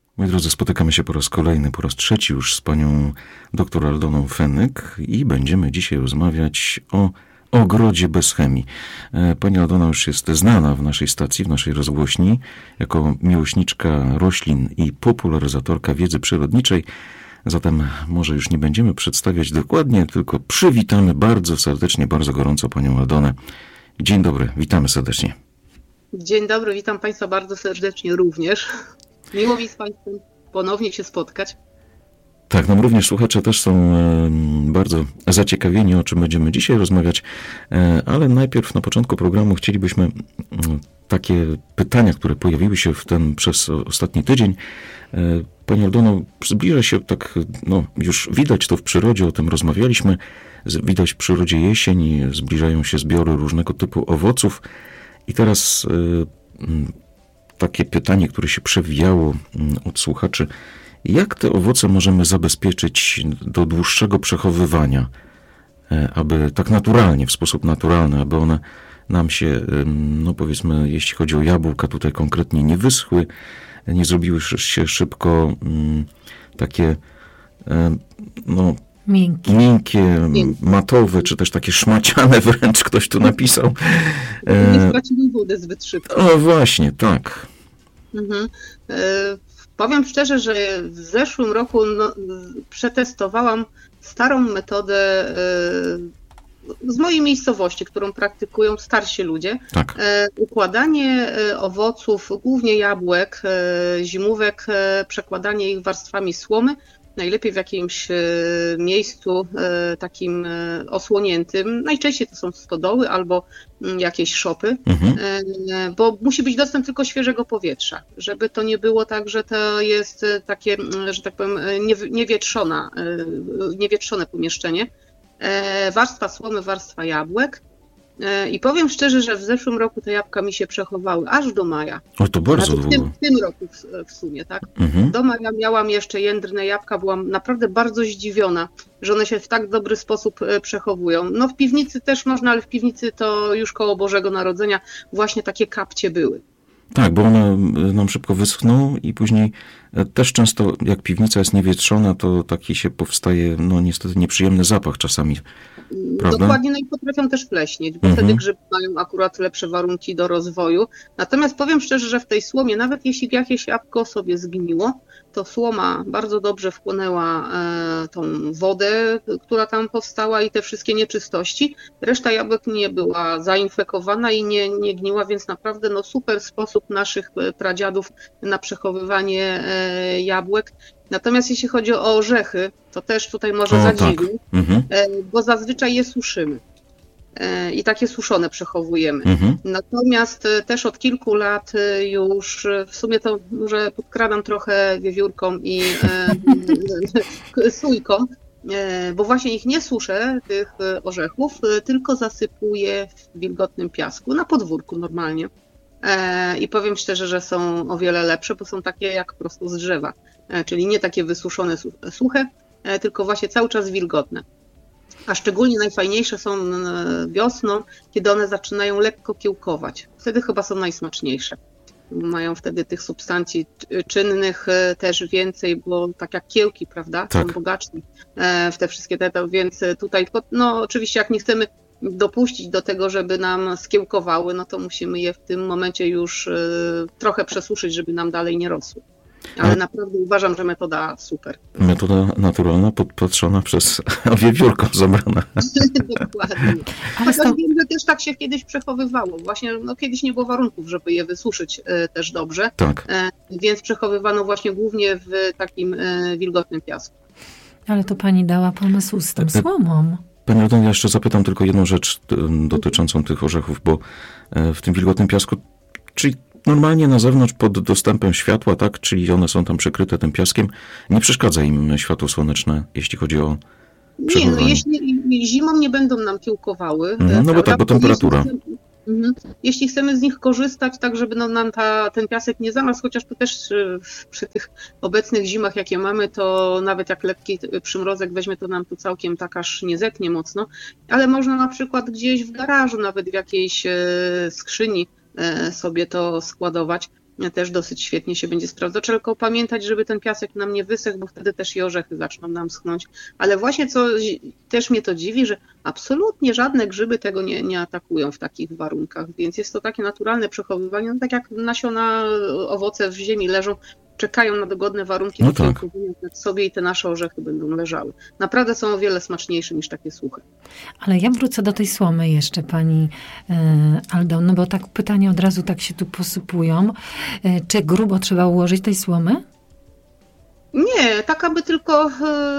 Moi drodzy, spotykamy się po raz kolejny, po raz trzeci już z panią dr Aldoną Fenyk i będziemy dzisiaj rozmawiać o ogrodzie bez chemii. Pani Aldona już jest znana w naszej stacji, w naszej rozgłośni, jako miłośniczka roślin i popularyzatorka wiedzy przyrodniczej. Zatem może już nie będziemy przedstawiać dokładnie, tylko przywitamy bardzo serdecznie, bardzo gorąco panią Aldonę. Dzień dobry, witamy serdecznie. Dzień dobry, witam Państwa bardzo serdecznie również. Miło mi z Państwem ponownie się spotkać. Tak, nam również słuchacze też są bardzo zaciekawieni, o czym będziemy dzisiaj rozmawiać, ale najpierw na początku programu chcielibyśmy takie pytania, które pojawiły się przez ostatni tydzień. Pani Aldono, zbliża się tak, już widać to w przyrodzie, o tym rozmawialiśmy, widać w przyrodzie jesień, zbliżają się zbiory różnego typu owoców i teraz takie pytanie, które się przewijało od słuchaczy. Jak te owoce możemy zabezpieczyć do dłuższego przechowywania, aby tak naturalnie, w sposób naturalny, aby one nam się, powiedzmy, jeśli chodzi o jabłka, tutaj konkretnie nie wyschły, nie zrobiły się szybko takie, miękkie, matowe, czy też takie szmaciane wręcz, ktoś tu napisał. Nie straciły wodę zbyt szybko. O, właśnie, tak. Powiem szczerze, że w zeszłym roku przetestowałam starą metodę z mojej miejscowości, którą praktykują starsi ludzie. Tak. Układanie owoców, głównie jabłek, zimówek, przekładanie ich warstwami słomy, najlepiej w jakimś miejscu takim osłoniętym. Najczęściej to są stodoły albo jakieś szopy, bo musi być dostęp tylko świeżego powietrza, żeby to nie było tak, że to jest takie, że tak powiem, niewietrzone pomieszczenie. Warstwa słomy, warstwa jabłek. I powiem szczerze, że w zeszłym roku te jabłka mi się przechowały aż do maja. O, to bardzo długo. W tym roku w sumie, tak? Do maja miałam jeszcze jędrne jabłka, byłam naprawdę bardzo zdziwiona, że one się w tak dobry sposób przechowują. W piwnicy też można, ale w piwnicy to już koło Bożego Narodzenia właśnie takie kapcie były. Tak, bo one nam szybko wyschną i później też często, jak piwnica jest niewietrzona, to taki się powstaje, niestety nieprzyjemny zapach czasami, prawda? Dokładnie, i potrafią też pleśnieć, bo wtedy grzyby mają akurat lepsze warunki do rozwoju. Natomiast powiem szczerze, że w tej słomie, nawet jeśli jakieś jabłko sobie zgniło, to słoma bardzo dobrze wchłonęła tą wodę, która tam powstała i te wszystkie nieczystości. Reszta jabłek nie była zainfekowana i nie gniła, więc naprawdę super sposób naszych pradziadów na przechowywanie jabłek. Natomiast jeśli chodzi o orzechy, to też tutaj może zadziwi, bo zazwyczaj je suszymy i takie suszone przechowujemy. Natomiast też od kilku lat już, w sumie to może podkradam trochę wiewiórką i sójką, bo właśnie ich nie suszę, tych orzechów, tylko zasypuję w wilgotnym piasku, na podwórku normalnie. I powiem szczerze, że są o wiele lepsze, bo są takie jak prosto z drzewa, czyli nie takie wysuszone, suche, tylko właśnie cały czas wilgotne. A szczególnie najfajniejsze są wiosną, kiedy one zaczynają lekko kiełkować. Wtedy chyba są najsmaczniejsze. Mają wtedy tych substancji czynnych też więcej, bo tak jak kiełki, prawda, są bogatsze w te wszystkie więc tutaj, oczywiście jak nie chcemy dopuścić do tego, żeby nam skiełkowały, to musimy je w tym momencie już trochę przesuszyć, żeby nam dalej nie rosły. Ale naprawdę uważam, że metoda super. Metoda naturalna, podpatrzona przez wiewiórką zabrana. Dokładnie. Ale wiem, że też tak się kiedyś przechowywało. Właśnie kiedyś nie było warunków, żeby je wysuszyć też dobrze. Tak. Więc przechowywano właśnie głównie w takim wilgotnym piasku. Ale to pani dała pomysł z tą słomą. Pani Aldono, ja jeszcze zapytam tylko jedną rzecz dotyczącą tych orzechów, bo w tym wilgotnym piasku, czyli normalnie na zewnątrz pod dostępem światła, tak, czyli one są tam przykryte tym piaskiem, nie przeszkadza im światło słoneczne, jeśli chodzi o przechowywanie? Nie, jeśli zimą nie będą nam kiełkowały. Bo temperatura. Jeśli chcemy z nich korzystać, tak żeby nam ten piasek nie zamarzł, chociaż to też przy tych obecnych zimach, jakie mamy, to nawet jak lekki przymrozek weźmie, to nam tu całkiem tak aż nie zetnie mocno, ale można na przykład gdzieś w garażu, nawet w jakiejś skrzyni sobie to składować. też dosyć świetnie się będzie sprawdzał. Trzeba tylko pamiętać, żeby ten piasek nam nie wysechł, bo wtedy też i orzechy zaczną nam schnąć. Ale właśnie też mnie to dziwi, że absolutnie żadne grzyby tego nie atakują w takich warunkach, więc jest to takie naturalne przechowywanie, no tak jak nasiona, owoce w ziemi leżą, czekają na dogodne warunki, no tak, sobie i te nasze orzechy będą leżały. Naprawdę są o wiele smaczniejsze niż takie suche. Ale ja wrócę do tej słomy jeszcze, pani Aldono, bo tak pytania od razu tak się tu posypują. Czy grubo trzeba ułożyć tej słomy? Nie, tak aby tylko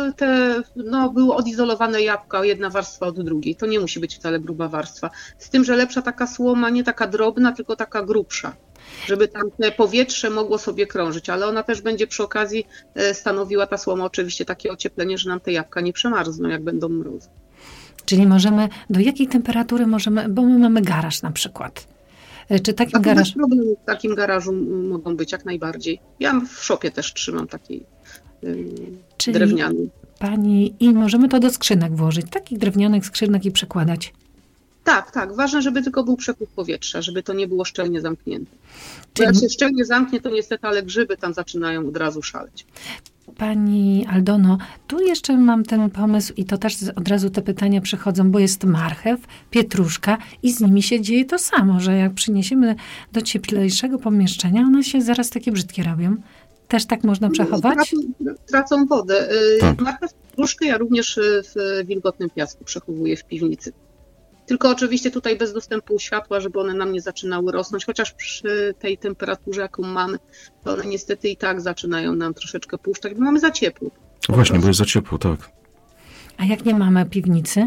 były odizolowane jabłka, jedna warstwa od drugiej. To nie musi być wcale gruba warstwa. Z tym, że lepsza taka słoma, nie taka drobna, tylko taka grubsza, żeby tam te powietrze mogło sobie krążyć, ale ona też będzie przy okazji stanowiła, ta słoma oczywiście, takie ocieplenie, że nam te jabłka nie przemarzną, jak będą mrozy. Czyli do jakiej temperatury możemy, bo my mamy garaż na przykład. Czy taki garaż... Bez problemu w takim garażu mogą być jak najbardziej. Ja w szopie też trzymam taki drewniany. Pani, i możemy to do skrzynek włożyć, takich drewnianych skrzynek i przekładać. Tak. Ważne, żeby tylko był przepływ powietrza, żeby to nie było szczelnie zamknięte. Bo jak się szczelnie zamknie, to niestety, ale grzyby tam zaczynają od razu szaleć. Pani Aldono, tu jeszcze mam ten pomysł i to też od razu te pytania przychodzą, bo jest marchew, pietruszka i z nimi się dzieje to samo, że jak przyniesiemy do cieplejszego pomieszczenia, one się zaraz takie brzydkie robią. Też tak można przechować? Tracą wodę. Tak. Marchew, pietruszkę ja również w wilgotnym piasku przechowuję w piwnicy. Tylko oczywiście tutaj bez dostępu światła, żeby one nam nie zaczynały rosnąć, chociaż przy tej temperaturze, jaką mamy, to one niestety i tak zaczynają nam troszeczkę puszczać, bo mamy za ciepło. Właśnie, bo jest za ciepło, tak. A jak nie mamy piwnicy?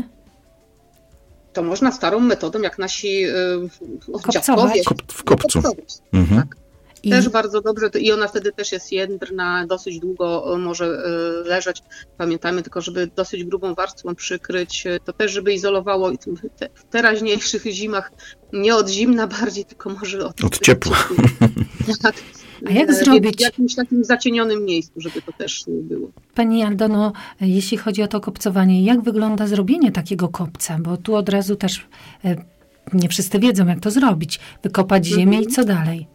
To można starą metodą, jak nasi dziadkowie. W kopcu. Mhm. Tak. Też bardzo dobrze i ona wtedy też jest jędrna, dosyć długo może leżeć. Pamiętajmy tylko, żeby dosyć grubą warstwą przykryć, to też żeby izolowało w teraźniejszych zimach, nie od zimna bardziej, tylko może od ciepła. Tak. A jak zrobić? W jakimś takim zacienionym miejscu, żeby to też było. Pani Aldono, jeśli chodzi o to kopcowanie, jak wygląda zrobienie takiego kopca? Bo tu od razu też nie wszyscy wiedzą, jak to zrobić. Wykopać ziemię i co dalej?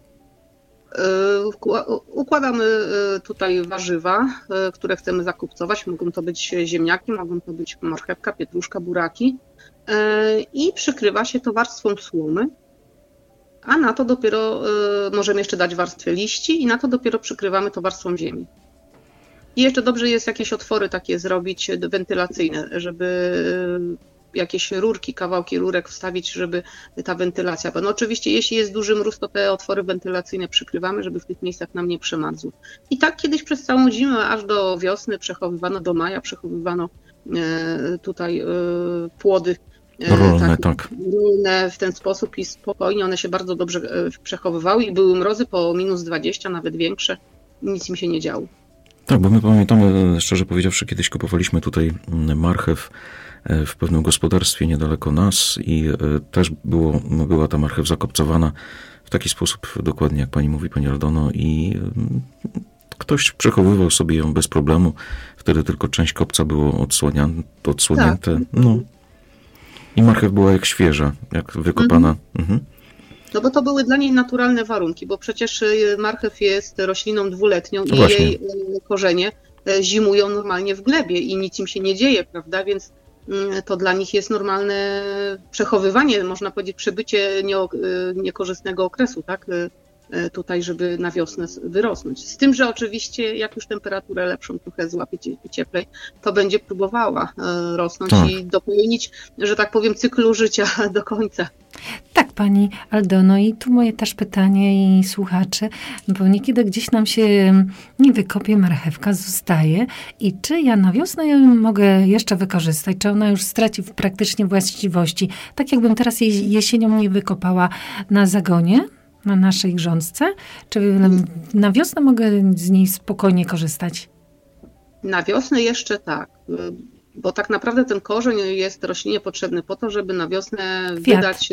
Układamy tutaj warzywa, które chcemy zakopcować. Mogą to być ziemniaki, mogą to być marchewka, pietruszka, buraki. I przykrywa się to warstwą słomy, a na to dopiero możemy jeszcze dać warstwę liści i na to dopiero przykrywamy to warstwą ziemi. I jeszcze dobrze jest jakieś otwory takie zrobić wentylacyjne, żeby jakieś rurki, kawałki rurek wstawić, żeby ta wentylacja była. No oczywiście, jeśli jest duży mróz, to te otwory wentylacyjne przykrywamy, żeby w tych miejscach nam nie przemarzło. I tak kiedyś przez całą zimę, aż do wiosny przechowywano, do maja przechowywano tutaj płody rolne, tak. Rolne w ten sposób i spokojnie one się bardzo dobrze przechowywały i były mrozy po -20, nawet większe. Nic im się nie działo. Tak, bo my pamiętamy, szczerze powiedziawszy, kiedyś kupowaliśmy tutaj marchew w pewnym gospodarstwie niedaleko nas i też była ta marchew zakopcowana w taki sposób, dokładnie jak pani mówi, pani Aldono, i ktoś przechowywał sobie ją bez problemu. Wtedy tylko część kopca było odsłonięte. Tak. No. I marchew była jak świeża, jak wykopana. Mhm. No bo to były dla niej naturalne warunki, bo przecież marchew jest rośliną dwuletnią i Właśnie. jej korzenie zimują normalnie w glebie i nic im się nie dzieje, prawda? Więc to dla nich jest normalne przechowywanie, można powiedzieć, przebycie niekorzystnego okresu, tak? Tutaj, żeby na wiosnę wyrosnąć. Z tym, że oczywiście jak już temperaturę lepszą trochę złapie cieplej, to będzie próbowała rosnąć i dopełnić, że tak powiem, cyklu życia do końca. Tak, pani Aldono, i tu moje też pytanie i słuchaczy, bo niekiedy gdzieś nam się nie wykopie, marchewka zostaje i czy ja na wiosnę ją mogę jeszcze wykorzystać, czy ona już straci praktycznie właściwości, tak jakbym teraz jesienią nie wykopała na zagonie, na naszej grządce, czy na wiosnę mogę z niej spokojnie korzystać? Na wiosnę jeszcze tak, bo tak naprawdę ten korzeń jest roślinie potrzebny po to, żeby na wiosnę wydać,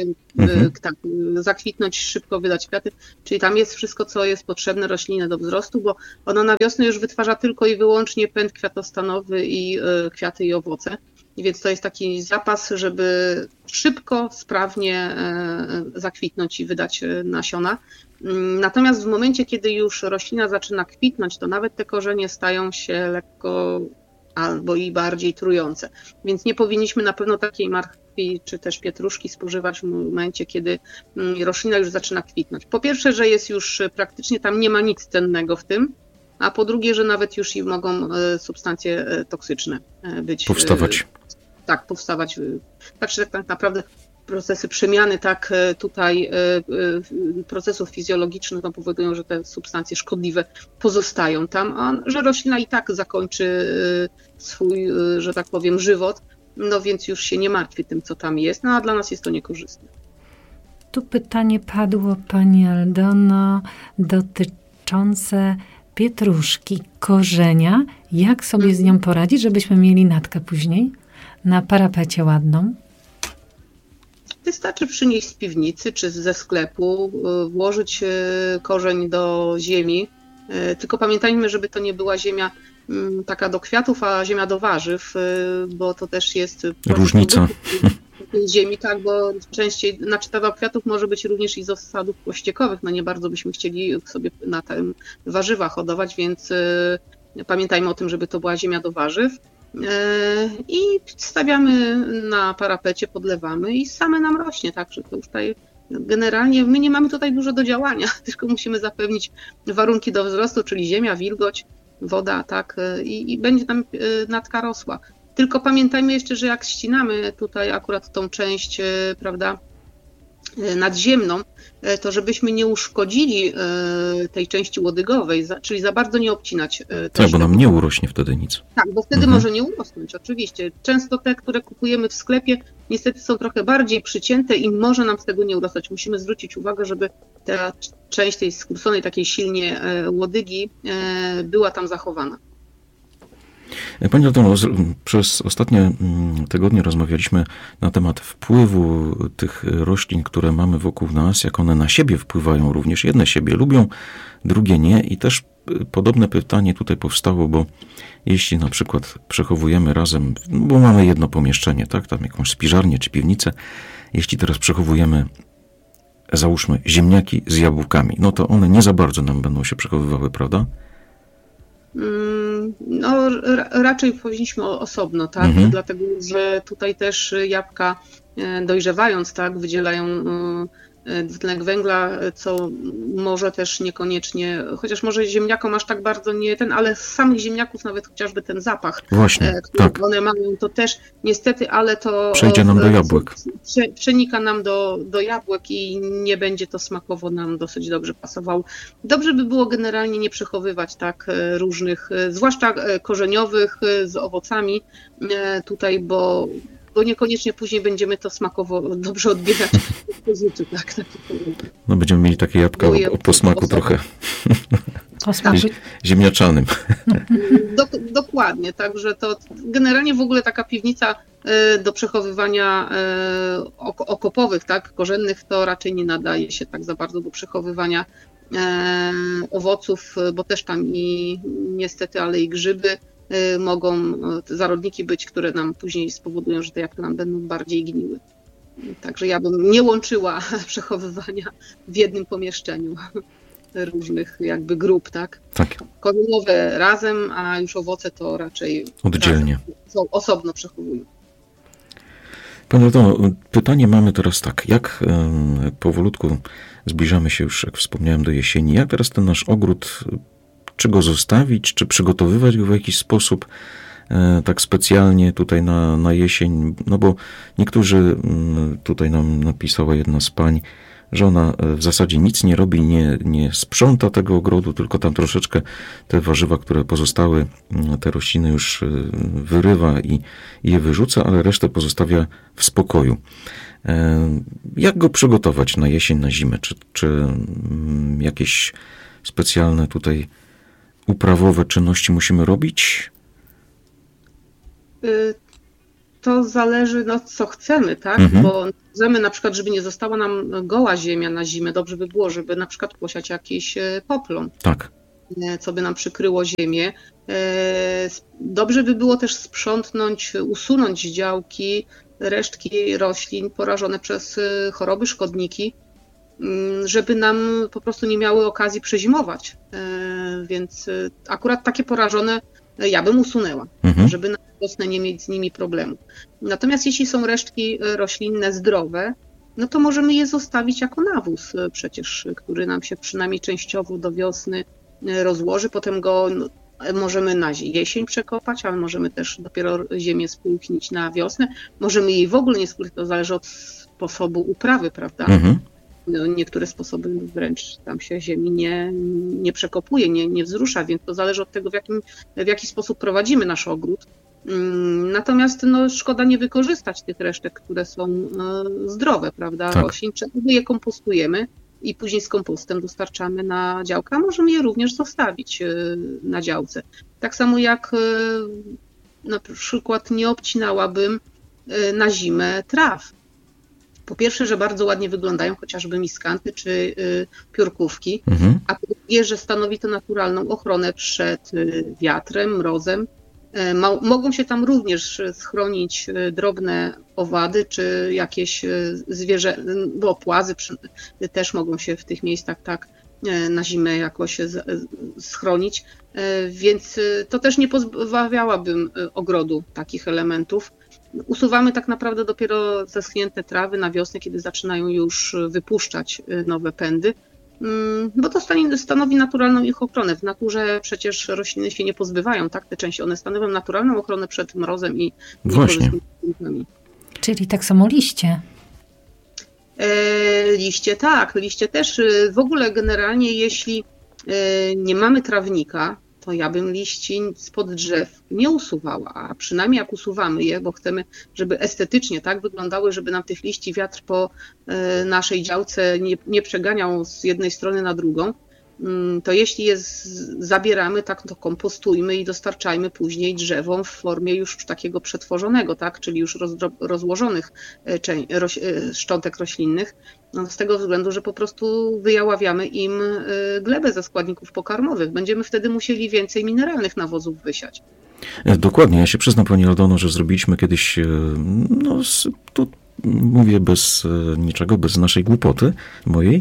zakwitnąć, szybko wydać kwiaty, czyli tam jest wszystko, co jest potrzebne roślinie do wzrostu, bo ona na wiosnę już wytwarza tylko i wyłącznie pęd kwiatostanowy i kwiaty i owoce. Więc to jest taki zapas, żeby szybko, sprawnie zakwitnąć i wydać nasiona. Natomiast w momencie, kiedy już roślina zaczyna kwitnąć, to nawet te korzenie stają się lekko albo i bardziej trujące. Więc nie powinniśmy na pewno takiej marchwi czy też pietruszki spożywać w momencie, kiedy roślina już zaczyna kwitnąć. Po pierwsze, że jest już praktycznie, tam nie ma nic cennego w tym, a po drugie, że nawet już i mogą substancje toksyczne być. Powstawać. Tak, powstawać. Tak naprawdę procesy przemiany, tak tutaj procesów fizjologicznych powodują, że te substancje szkodliwe pozostają tam, a że roślina i tak zakończy swój, że tak powiem, żywot, no więc już się nie martwi tym, co tam jest, no a dla nas jest to niekorzystne. Tu pytanie padło, pani Aldono, dotyczące pietruszki, korzenia. Jak sobie z nią poradzić, żebyśmy mieli natkę później na parapecie ładną? Wystarczy przynieść z piwnicy czy ze sklepu, włożyć korzeń do ziemi. Tylko pamiętajmy, żeby to nie była ziemia taka do kwiatów, a ziemia do warzyw, bo to też jest różnica ziemi, tak, bo częściej, znaczy ta do kwiatów może być również i z osadów pościekowych, no nie bardzo byśmy chcieli sobie na tym warzywa hodować, więc pamiętajmy o tym, żeby to była ziemia do warzyw. I stawiamy na parapecie, podlewamy i same nam rośnie, także to już tutaj generalnie my nie mamy tutaj dużo do działania, tylko musimy zapewnić warunki do wzrostu, czyli ziemia, wilgoć, woda, tak, i będzie tam natka rosła. Tylko pamiętajmy jeszcze, że jak ścinamy tutaj akurat tą część, prawda, nadziemną, to żebyśmy nie uszkodzili tej części łodygowej, czyli za bardzo nie obcinać. Tak, bo nam nie urośnie wtedy nic. Tak, bo wtedy może nie urosnąć, oczywiście. Często te, które kupujemy w sklepie, niestety są trochę bardziej przycięte i może nam z tego nie urosnąć. Musimy zwrócić uwagę, żeby ta część tej skróconej, takiej silnie łodygi była tam zachowana. Pani Aldono, przez ostatnie tygodnie rozmawialiśmy na temat wpływu tych roślin, które mamy wokół nas, jak one na siebie wpływają również. Jedne siebie lubią, drugie nie. I też podobne pytanie tutaj powstało, bo jeśli na przykład przechowujemy razem, bo mamy jedno pomieszczenie, tak, tam jakąś spiżarnię czy piwnicę, jeśli teraz przechowujemy, załóżmy, ziemniaki z jabłkami, no to one nie za bardzo nam będą się przechowywały, prawda? No, raczej powinniśmy osobno, tak? Dlatego, że tutaj też jabłka dojrzewając, tak, wydzielają dwutlenek węgla, co może też niekoniecznie, chociaż może ziemniakom aż tak bardzo nie ale z samych ziemniaków nawet chociażby ten zapach, właśnie, który tak, one mają, to też niestety, ale to przejdzie nam do jabłek. Przenika nam do jabłek i nie będzie to smakowo nam dosyć dobrze pasowało. Dobrze by było generalnie nie przechowywać tak różnych, zwłaszcza korzeniowych z owocami tutaj, bo niekoniecznie później będziemy to smakowo dobrze odbierać. Tak. No będziemy mieli takie jabłka o posmaku trochę ziemniaczanym. Dokładnie, także to generalnie w ogóle taka piwnica do przechowywania okopowych, tak, korzennych, to raczej nie nadaje się tak za bardzo do przechowywania owoców, bo też tam i niestety, ale i grzyby mogą zarodniki być, które nam później spowodują, że te jabłka nam będą bardziej gniły. Także ja bym nie łączyła przechowywania w jednym pomieszczeniu różnych jakby grup, tak? Tak. Korzeniowe razem, a już owoce to raczej oddzielnie. Osobno przechowują. Pani Aldono, pytanie mamy teraz tak, jak powolutku zbliżamy się już, jak wspomniałem, do jesieni, jak teraz ten nasz ogród, czy go zostawić, czy przygotowywać go w jakiś sposób tak specjalnie tutaj na jesień, no bo niektórzy, tutaj nam napisała jedna z pań, że ona w zasadzie nic nie robi, nie sprząta tego ogrodu, tylko tam troszeczkę te warzywa, które pozostały, te rośliny już wyrywa i je wyrzuca, ale resztę pozostawia w spokoju. Jak go przygotować na jesień, na zimę? Czy jakieś specjalne tutaj uprawowe czynności musimy robić? To zależy, no co chcemy, tak? Bo chcemy na przykład, żeby nie została nam goła ziemia na zimę, dobrze by było, żeby na przykład posiać jakiś poplon. Tak. co by nam przykryło ziemię. Dobrze by było też sprzątnąć, usunąć z działki resztki roślin porażone przez choroby, szkodniki, żeby nam po prostu nie miały okazji przezimować. Więc akurat takie porażone ja bym usunęła, żeby na wiosnę nie mieć z nimi problemu. Natomiast jeśli są resztki roślinne zdrowe, no to możemy je zostawić jako nawóz przecież, który nam się przynajmniej częściowo do wiosny rozłoży. Potem go możemy na jesień przekopać, ale możemy też dopiero ziemię spulchnić na wiosnę. Możemy jej w ogóle nie spulchnić, to zależy od sposobu uprawy, prawda? No, niektóre sposoby wręcz tam się ziemi nie przekopuje, nie wzrusza, więc to zależy od tego, w jaki sposób prowadzimy nasz ogród. Natomiast szkoda nie wykorzystać tych resztek, które są zdrowe, prawda, roślin, czy je kompostujemy i później z kompostem dostarczamy na działkę, a możemy je również zostawić na działce. Tak samo jak na przykład nie obcinałabym na zimę traw. Po pierwsze, że bardzo ładnie wyglądają chociażby miskanty czy piórkówki, a po drugie, że stanowi to naturalną ochronę przed wiatrem, mrozem. Mogą się tam również schronić drobne owady czy jakieś zwierzę, bo płazy też mogą się w tych miejscach tak na zimę jakoś schronić, więc to też nie pozbawiałabym ogrodu takich elementów. Usuwamy tak naprawdę dopiero zeschnięte trawy na wiosnę, kiedy zaczynają już wypuszczać nowe pędy, bo to stanowi naturalną ich ochronę. W naturze przecież rośliny się nie pozbywają, tak? Te części, one stanowią naturalną ochronę przed mrozem i niekorzystnymi. Czyli tak samo liście. Liście tak, liście też. W ogóle generalnie jeśli nie mamy trawnika, to ja bym liści spod drzew nie usuwała, a przynajmniej jak usuwamy je, bo chcemy, żeby estetycznie tak wyglądały, żeby nam tych liści wiatr po naszej działce nie przeganiał z jednej strony na drugą, to jeśli je zabieramy, tak, to kompostujmy i dostarczajmy później drzewom w formie już takiego przetworzonego, tak, czyli już rozłożonych szczątek roślinnych, z tego względu, że po prostu wyjaławiamy im glebę ze składników pokarmowych. Będziemy wtedy musieli więcej mineralnych nawozów wysiać. Dokładnie. Ja się przyznam, pani Aldono, że zrobiliśmy kiedyś, tu mówię bez niczego, bez naszej głupoty mojej.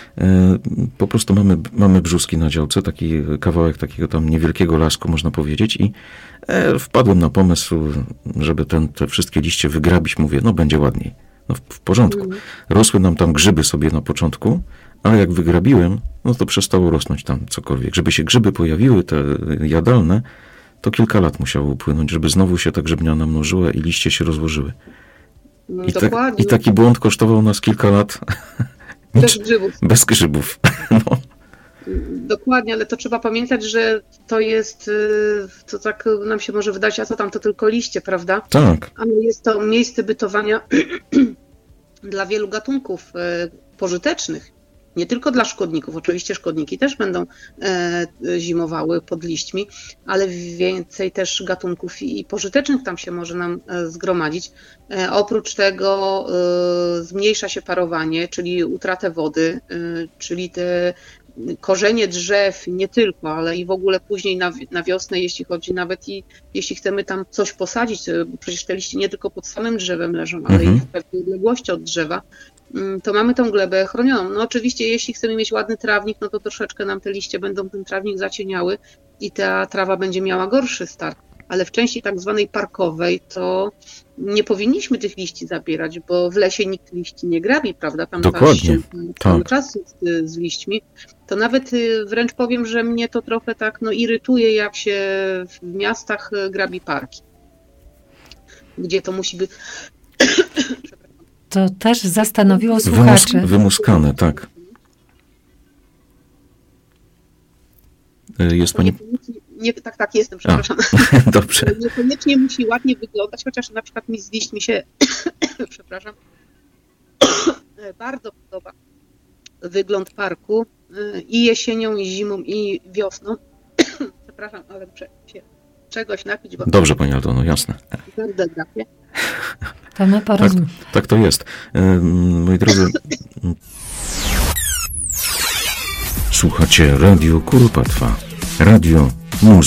Po prostu mamy brzuski na działce, taki kawałek takiego tam niewielkiego lasku, można powiedzieć, i wpadłem na pomysł, żeby te wszystkie liście wygrabić. Mówię, będzie ładniej. W porządku. Rosły nam tam grzyby sobie na początku, ale jak wygrabiłem, to przestało rosnąć tam cokolwiek. Żeby się grzyby pojawiły, te jadalne, to kilka lat musiało upłynąć, żeby znowu się ta grzybnia namnożyła i liście się rozłożyły. I taki błąd kosztował nas kilka lat. Bez grzybów. Bez grzybów. Dokładnie, ale to trzeba pamiętać, że to jest, to tak nam się może wydać, a co tam, to tylko liście, prawda? Tak. Ale jest to miejsce bytowania dla wielu gatunków pożytecznych. Nie tylko dla szkodników. Oczywiście szkodniki też będą zimowały pod liśćmi, ale więcej też gatunków i pożytecznych tam się może nam zgromadzić. Oprócz tego zmniejsza się parowanie, czyli utratę wody, czyli te korzenie drzew, nie tylko, ale i w ogóle później na wiosnę, jeśli chodzi nawet i jeśli chcemy tam coś posadzić, bo przecież te liście nie tylko pod samym drzewem leżą, ale i w pewnej odległości od drzewa, to mamy tą glebę chronioną. Oczywiście jeśli chcemy mieć ładny trawnik, to troszeczkę nam te liście będą ten trawnik zacieniały i ta trawa będzie miała gorszy start. Ale w części tak zwanej parkowej to nie powinniśmy tych liści zabierać, bo w lesie nikt liści nie grabi, prawda? Tam dokładnie. Cały czas jest z liśćmi. To nawet wręcz powiem, że mnie to trochę tak irytuje, jak się w miastach grabi parki. Gdzie to musi być... To też zastanowiło słuchaczy. Wymuskane, tak. Jest pani... Tak, jestem, przepraszam. Dobrze. Niekoniecznie musi ładnie wyglądać, chociaż na przykład mi z liśćmi się, przepraszam, bardzo podoba wygląd parku i jesienią, i zimą, i wiosną. Przepraszam, ale muszę się czegoś napić. Bo dobrze, pani Aldono, jasne. To my porozumiemy. Tak to jest. Moi drodzy, słuchacie Radio Kuropatwa. Radio